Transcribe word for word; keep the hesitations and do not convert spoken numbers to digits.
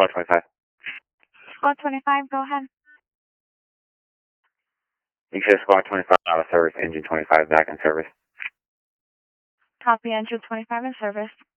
Squad twenty-five. Squad twenty-five, go ahead. You said Squad twenty-five out of service, engine twenty-five back in service. Copy, engine twenty-five in service.